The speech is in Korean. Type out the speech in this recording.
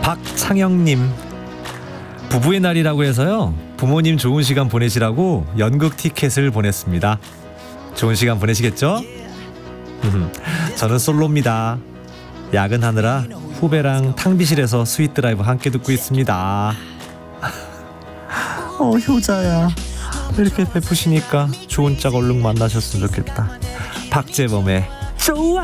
박창영님, 부부의 날이라고 해서요, 부모님 좋은 시간 보내시라고 연극 티켓을 보냈습니다. 좋은 시간 보내시겠죠? 저는 솔로입니다. 야근하느라 후배랑 탕비실에서 스윗 드라이브 함께 듣고 있습니다. 효자야, 이렇게 베푸시니까 좋은 짝 얼른 만나셨으면 좋겠다. 박재범의 좋아.